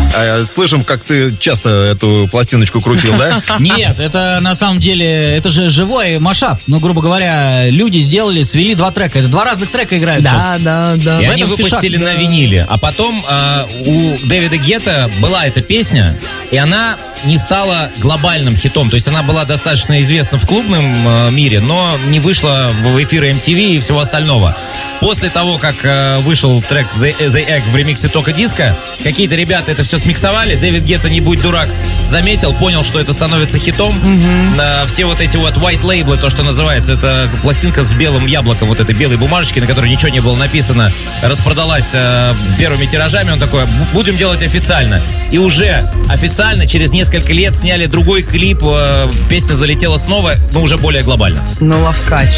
Слышим, как ты часто эту пластиночку крутил, да? Нет, это на самом деле, это же живой машап. Ну, грубо говоря, люди сделали, свели 2 трека. Это 2 разных трека играют сейчас. Да. И они выпустили на виниле. А потом у Дэвида Гетта была эта песня, и она не стала глобальным хитом. То есть она была достаточно известна в клубном мире, но не вышла в эфиры MTV и всего остального. После того, как вышел трек The Egg в ремиксе Тока Диска, какие-то ребята это все смиксовали. Дэвид Гетта, не будь дурак, заметил, понял, что это становится хитом. Все вот эти вот white label, то, что называется, это пластинка с белым яблоком, вот этой белой бумажечки, на которой ничего не было написано, распродалась первыми тиражами. Он такой: будем делать официально. И уже официально через несколько лет сняли другой клип, песня залетела снова, но уже более глобально. Ну, лавкач.